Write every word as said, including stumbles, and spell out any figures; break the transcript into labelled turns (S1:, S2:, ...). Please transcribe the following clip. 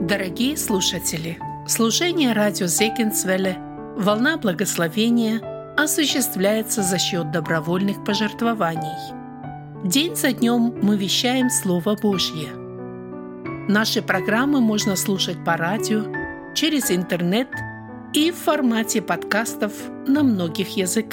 S1: Дорогие слушатели, служение радио Зегенсвелле «Волна благословения» осуществляется за счет добровольных пожертвований. День за днем мы вещаем Слово Божье. Наши программы можно слушать по радио, через интернет и в формате подкастов на многих языках.